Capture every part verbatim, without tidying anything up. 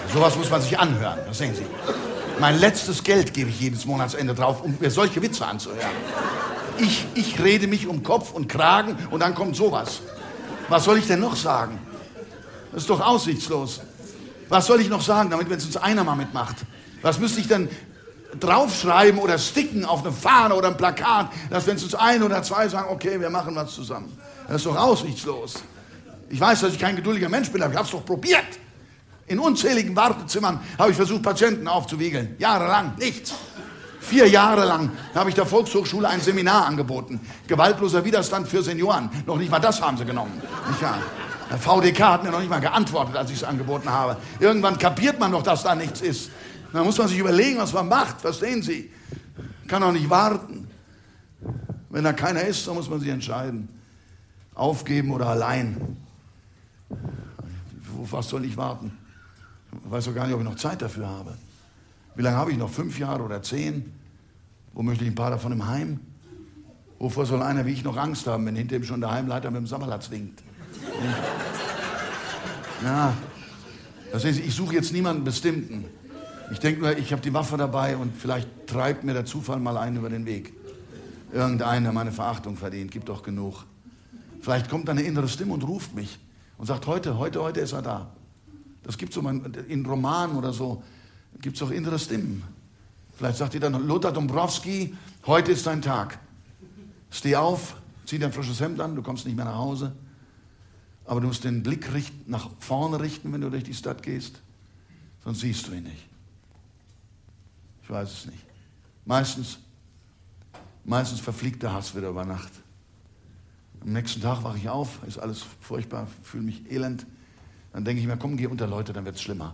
Sowas muss man sich anhören, das sehen Sie. Mein letztes Geld gebe ich jedes Monatsende drauf, um mir solche Witze anzuhören. Ich, ich rede mich um Kopf und Kragen und dann kommt sowas. Was soll ich denn noch sagen? Das ist doch aussichtslos. Was soll ich noch sagen, damit wenn es uns einer mal mitmacht? Was müsste ich denn draufschreiben oder sticken auf eine Fahne oder ein Plakat, dass wenn es uns ein oder zwei sagen, okay, wir machen was zusammen. Das ist doch aussichtslos. Ich weiß, dass ich kein geduldiger Mensch bin, aber ich habe es doch probiert. In unzähligen Wartezimmern habe ich versucht, Patienten aufzuwiegeln. Jahrelang, nichts. Vier Jahre lang habe ich der Volkshochschule ein Seminar angeboten. Gewaltloser Widerstand für Senioren. Noch nicht mal das haben sie genommen. Nicht wahr? Der V D K hat mir noch nicht mal geantwortet, als ich es angeboten habe. Irgendwann kapiert man doch, dass da nichts ist. Dann muss man sich überlegen, was man macht. Verstehen Sie? Kann auch nicht warten. Wenn da keiner ist, dann muss man sich entscheiden. Aufgeben oder allein. Auf was soll ich warten? Ich weiß doch gar nicht, ob ich noch Zeit dafür habe. Wie lange habe ich noch? Fünf Jahre oder zehn? Wo möchte ich ein paar davon im Heim? Wovor soll einer wie ich noch Angst haben, wenn hinter ihm schon der Heimleiter mit dem Sabberlatz winkt? Ja, das heißt, ich suche jetzt niemanden Bestimmten. Ich denke nur, ich habe die Waffe dabei und vielleicht treibt mir der Zufall mal einen über den Weg. Irgendeiner meine Verachtung verdient, gibt doch genug. Vielleicht kommt eine innere Stimme und ruft mich und sagt, heute, heute, heute ist er da. Das gibt es so in Romanen oder so, gibt es doch innere Stimmen. Vielleicht sagt ihr dann, Lothar Dombrowski, heute ist dein Tag. Steh auf, zieh dein frisches Hemd an, du kommst nicht mehr nach Hause. Aber du musst den Blick richten, nach vorne richten, wenn du durch die Stadt gehst. Sonst siehst du ihn nicht. Ich weiß es nicht. Meistens, meistens verfliegt der Hass wieder über Nacht. Am nächsten Tag wache ich auf, ist alles furchtbar, fühle mich elend. Dann denke ich mir, komm, geh unter Leute, dann wird es schlimmer.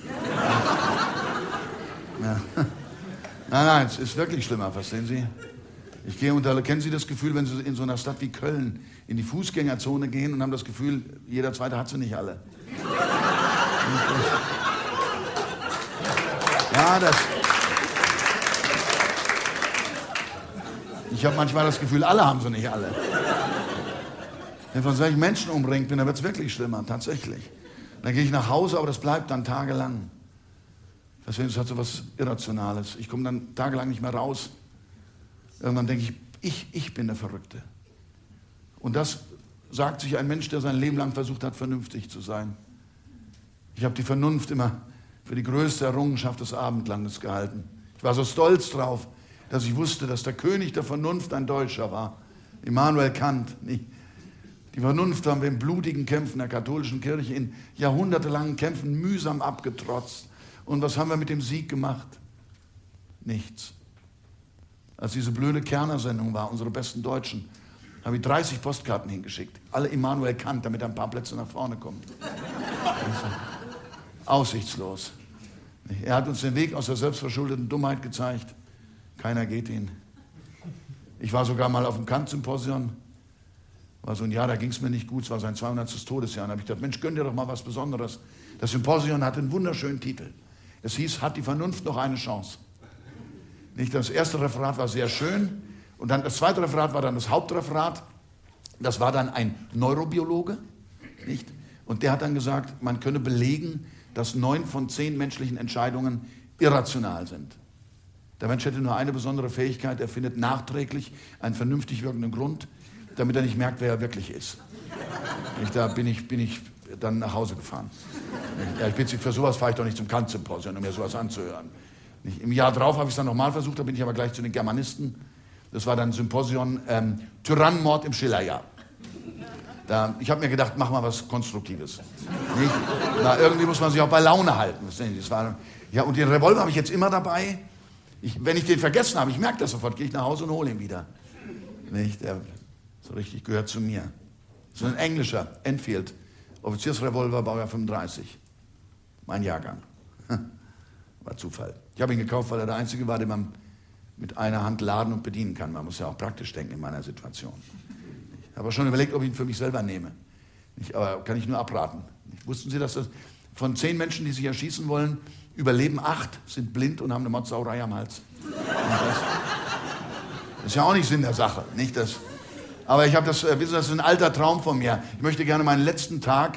Ja. Nein, nein, es ist wirklich schlimmer, verstehen Sie? Ich gehe unter, kennen Sie das Gefühl, wenn Sie in so einer Stadt wie Köln in die Fußgängerzone gehen und haben das Gefühl, jeder Zweite hat sie nicht alle. Ja, das... Ich habe manchmal das Gefühl, alle haben sie nicht alle. Wenn von solchen Menschen umringt bin, dann wird es wirklich schlimmer, tatsächlich. Dann gehe ich nach Hause, aber das bleibt dann tagelang. Deswegen ist das so was Irrationales. Ich komme dann tagelang nicht mehr raus. Irgendwann denke ich, ich, ich bin der Verrückte. Und das sagt sich ein Mensch, der sein Leben lang versucht hat, vernünftig zu sein. Ich habe die Vernunft immer für die größte Errungenschaft des Abendlandes gehalten. Ich war so stolz drauf, dass ich wusste, dass der König der Vernunft ein Deutscher war. Immanuel Kant. Die Vernunft haben wir in blutigen Kämpfen der katholischen Kirche, in jahrhundertelangen Kämpfen mühsam abgetrotzt. Und was haben wir mit dem Sieg gemacht? Nichts. Als diese blöde Kerner-Sendung war, unsere besten Deutschen, habe ich dreißig Postkarten hingeschickt. Alle Immanuel Kant, damit er ein paar Plätze nach vorne kommt. Aussichtslos. Er hat uns den Weg aus der selbstverschuldeten Dummheit gezeigt. Keiner geht ihn. Ich war sogar mal auf dem Kant-Symposion. War so ein Jahr, da ging es mir nicht gut. Es war sein zweihundertstes Todesjahr. Da habe ich gedacht, Mensch, gönn dir doch mal was Besonderes. Das Symposion hatte einen wunderschönen Titel. Es hieß, hat die Vernunft noch eine Chance? Nicht, das erste Referat war sehr schön. Und dann das zweite Referat war dann das Hauptreferat. Das war dann ein Neurobiologe. Nicht? Und der hat dann gesagt, man könne belegen, dass neun von zehn menschlichen Entscheidungen irrational sind. Der Mensch hätte nur eine besondere Fähigkeit, er findet nachträglich einen vernünftig wirkenden Grund, damit er nicht merkt, wer er wirklich ist. Nicht, da bin ich, bin ich dann nach Hause gefahren. Ja, ich bin, für sowas fahre ich doch nicht zum Kant-Symposion, um mir sowas anzuhören. Nicht, im Jahr drauf habe ich es dann nochmal versucht, da bin ich aber gleich zu den Germanisten. Das war dann ein Symposion ähm, Tyrannenmord im Schillerjahr. Da, ich habe mir gedacht, mach mal was Konstruktives. Nicht? Na, irgendwie muss man sich auch bei Laune halten. Das war, ja, und den Revolver habe ich jetzt immer dabei. Ich, wenn ich den vergessen habe, ich merke das sofort, gehe ich nach Hause und hole ihn wieder. Nicht? Der so richtig gehört zu mir. So ein englischer Enfield, Offiziersrevolver, Baujahr fünfunddreißig. Mein Jahrgang. War Zufall. Ich habe ihn gekauft, weil er der Einzige war, den man mit einer Hand laden und bedienen kann. Man muss ja auch praktisch denken in meiner Situation. Ich habe schon überlegt, ob ich ihn für mich selber nehme. Ich, aber kann ich nur abraten. Wussten Sie, dass das von zehn Menschen, die sich erschießen wollen, überleben acht, sind blind und haben eine Mordsauerei am Hals. Das, das ist ja auch nicht Sinn der Sache. Nicht das, aber ich habe das, wissen Sie, das ist ein alter Traum von mir. Ich möchte gerne meinen letzten Tag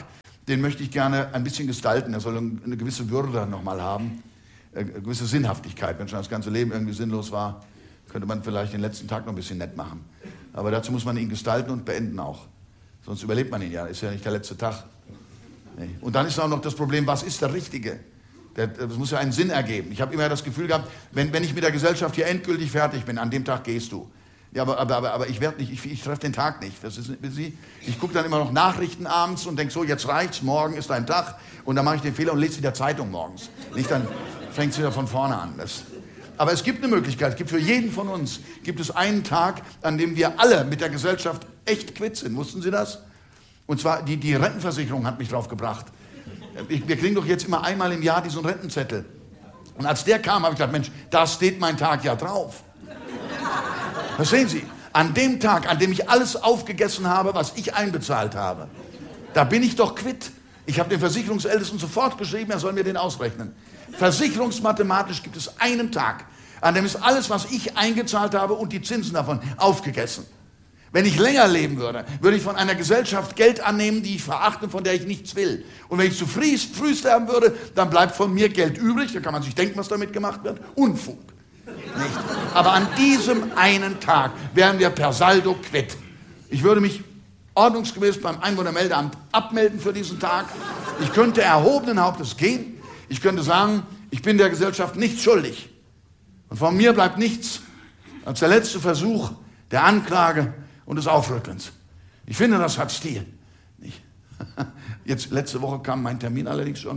den möchte ich gerne ein bisschen gestalten. Er soll eine gewisse Würde nochmal haben, eine gewisse Sinnhaftigkeit. Wenn schon das ganze Leben irgendwie sinnlos war, könnte man vielleicht den letzten Tag noch ein bisschen nett machen. Aber dazu muss man ihn gestalten und beenden auch. Sonst überlebt man ihn ja, ist ja nicht der letzte Tag. Und dann ist auch noch das Problem, was ist der Richtige? Das muss ja einen Sinn ergeben. Ich habe immer das Gefühl gehabt, wenn, wenn ich mit der Gesellschaft hier endgültig fertig bin, an dem Tag gehst du. Ja, aber, aber, aber, aber ich werde nicht, ich, ich treffe den Tag nicht. Das ist, Sie, ich gucke dann immer noch Nachrichten abends und denke so, jetzt reicht's, morgen ist ein Tag. Und dann mache ich den Fehler und lese wieder Zeitung morgens. Nicht, dann fängt es wieder von vorne an. Das, aber es gibt eine Möglichkeit, es gibt für jeden von uns, gibt es einen Tag, an dem wir alle mit der Gesellschaft echt quitt sind. Wussten Sie das? Und zwar, die, die Rentenversicherung hat mich drauf gebracht. Ich, wir kriegen doch jetzt immer einmal im Jahr diesen Rentenzettel. Und als der kam, habe ich gedacht, Mensch, da steht mein Tag ja drauf. Verstehen Sie? An dem Tag, an dem ich alles aufgegessen habe, was ich einbezahlt habe, da bin ich doch quitt. Ich habe dem Versicherungsältesten sofort geschrieben, er soll mir den ausrechnen. Versicherungsmathematisch gibt es einen Tag, an dem ist alles, was ich eingezahlt habe und die Zinsen davon aufgegessen. Wenn ich länger leben würde, würde ich von einer Gesellschaft Geld annehmen, die ich verachte, von der ich nichts will. Und wenn ich zu früh, früh sterben würde, dann bleibt von mir Geld übrig, da kann man sich denken, was damit gemacht wird. Unfug. Nicht? Aber an diesem einen Tag wären wir per Saldo quitt. Ich würde mich ordnungsgemäß beim Einwohnermeldeamt abmelden für diesen Tag. Ich könnte erhobenen Hauptes gehen. Ich könnte sagen, ich bin der Gesellschaft nichts schuldig. Und von mir bleibt nichts als der letzte Versuch der Anklage und des Aufrüttelns. Ich finde, das hat Stil. Nicht? Jetzt, letzte Woche kam mein Termin allerdings schon.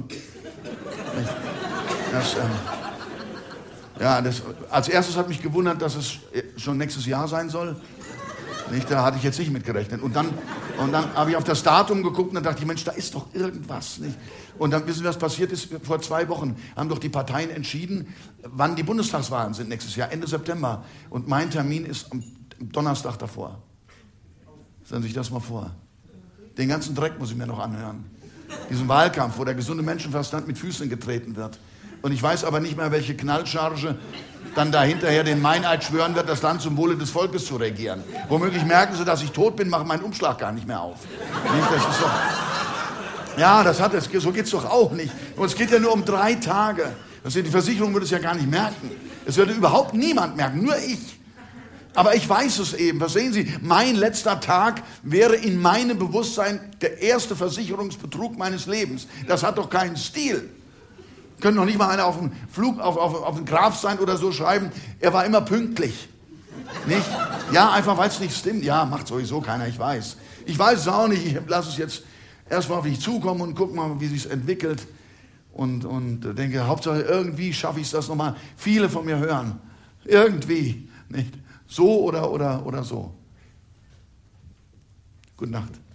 Das, ähm, ja, das, als erstes hat mich gewundert, dass es schon nächstes Jahr sein soll. Nicht? Da hatte ich jetzt nicht mitgerechnet. Und dann, und dann habe ich auf das Datum geguckt und dann dachte ich, Mensch, da ist doch irgendwas. Nicht? Und dann wissen wir, was passiert ist. Vor zwei Wochen haben doch die Parteien entschieden, wann die Bundestagswahlen sind nächstes Jahr, Ende September. Und mein Termin ist am Donnerstag davor. Stellen Sie sich das mal vor. Den ganzen Dreck muss ich mir noch anhören. Diesen Wahlkampf, wo der gesunde Menschenverstand mit Füßen getreten wird. Und ich weiß aber nicht mehr, welche Knallcharge dann da hinterher den Meineid schwören wird, das Land zum Wohle des Volkes zu regieren. Womöglich merken sie, dass ich tot bin, machen meinen Umschlag gar nicht mehr auf. Nicht? Das ist doch, ja, das hat, das, so geht es doch auch nicht. Und es geht ja nur um drei Tage. Die Versicherung würde es ja gar nicht merken. Es würde überhaupt niemand merken, nur ich. Aber ich weiß es eben, verstehen Sie, mein letzter Tag wäre in meinem Bewusstsein der erste Versicherungsbetrug meines Lebens. Das hat doch keinen Stil. Können doch nicht mal einer auf dem Flug, auf, auf, auf dem Grabstein oder so schreiben, er war immer pünktlich. Nicht? Ja, einfach weil es nicht stimmt. Ja, macht sowieso keiner, ich weiß. Ich weiß es auch nicht, ich lasse es jetzt erstmal auf mich zukommen und gucke mal, wie sich entwickelt. Und, und denke, Hauptsache irgendwie schaffe ich es, das nochmal viele von mir hören. Irgendwie, nicht? So oder, oder, oder so. Gute Nacht.